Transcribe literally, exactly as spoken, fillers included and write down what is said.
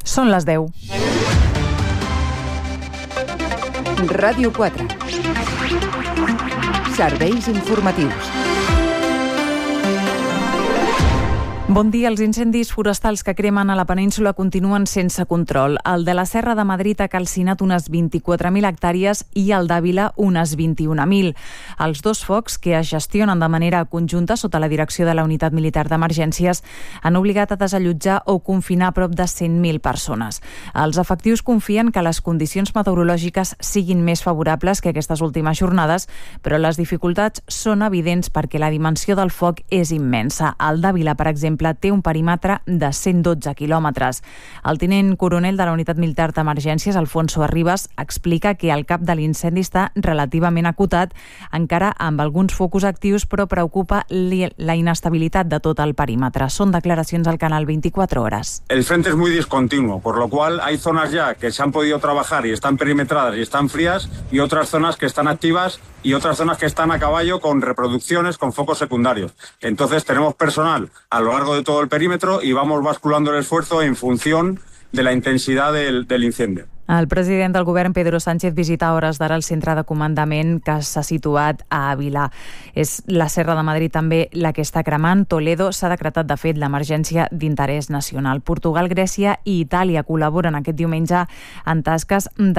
Són les deu. Ràdio quatre. Serveis informatius. Bon dia. Els incendis forestals que cremen a la península continuen sense control. El de la Serra de Madrid ha calcinat unes vint-i-quatre mil hectàrees i el d'Àvila unes vint-i-un mil. Els dos focs, que es gestionen de manera conjunta sota la direcció de la Unitat Militar d'Emergències, han obligat a desallotjar o confinar prop de cent mil persones. Els efectius confien que les condicions meteorològiques siguin més favorables que aquestes últimes jornades, però les dificultats són evidents perquè la dimensió del foc és immensa. El d'Àvila, per exemple, té un perímetre de cent dotze quilòmetres. El tinent coronel de la Unitat Militar d'Emergències, Alfonso Arribas, explica que el cap de l'incendi està relativament acotat, encara amb alguns focus actius, però preocupa la inestabilitat de tot el perímetre. Són declaracions al canal veinticuatro horas. El frente es muy discontinuo, por lo cual hay zonas ya que se han podido trabajar y están perimetradas y están frías, y otras zonas que están activas y otras zonas que están a caballo con reproducciones, con focos secundarios. Entonces tenemos personal a lo largo de todo el perímetro y vamos basculando el esfuerzo en función de la intensidad del, del incendio. El president del govern, Pedro Sánchez, visita a hores d'ara el centre de comandament que s'ha situat a Àvila. És la Serra de Madrid també la que està cremant. Toledo s'ha decretat, de fet, l'emergència d'interès nacional. Portugal, Grècia i Itàlia col·laboren aquest diumenge en tasques de